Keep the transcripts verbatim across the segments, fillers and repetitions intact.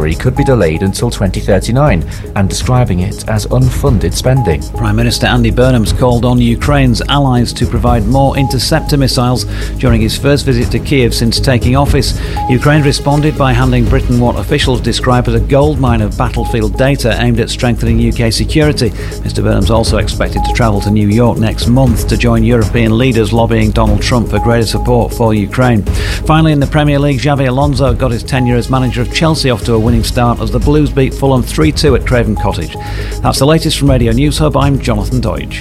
recovery could be delayed until twenty thirty-nine and describing it as unfunded spending. Prime Minister Andy Burnham's called on Ukraine's allies to provide more interceptor missiles during his first visit to Kiev since taking office. Ukraine responded by handing Britain what officials describe as a goldmine of battlefield data aimed at strengthening U K security. Mister Burnham's also expected to travel to New York next month to join European leaders lobbying Donald Trump for greater support for Ukraine. Finally, in the Premier League, Xabi Alonso got his tenure as manager of Chelsea off to a winning start as the Blues beat Fulham three two at Craven Cottage. That's the latest from Radio News Hub. I'm Jonathan Deutsch.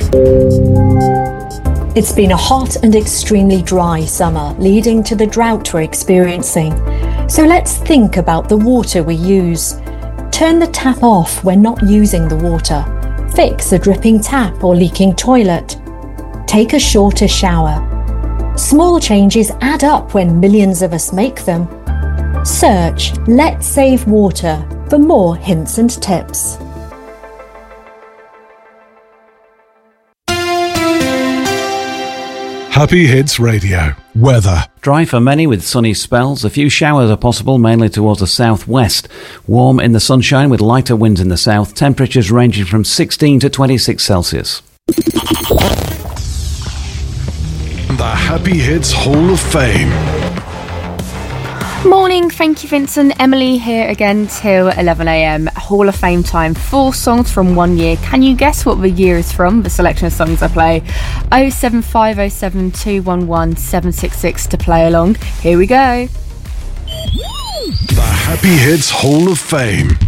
It's been a hot and extremely dry summer, leading to the drought we're experiencing. So let's think about the water we use. Turn the tap off when not using the water. Fix a dripping tap or leaking toilet. Take a shorter shower. Small changes add up when millions of us make them. Search Let's Save Water for more hints and tips. Happy Hits Radio. Weather. Dry for many with sunny spells. A few showers are possible, mainly towards the southwest. Warm in the sunshine with lighter winds in the south. Temperatures ranging from sixteen to twenty-six Celsius. The Happy Hits Hall of Fame. Morning, thank you Vincent. Emily here again till eleven a m. Hall of Fame time. Four songs from one year. Can you guess what the year is from? The selection of songs I play. oh seven five oh seven two one one seven six six to play along. Here we go. The Happy Hits Hall of Fame.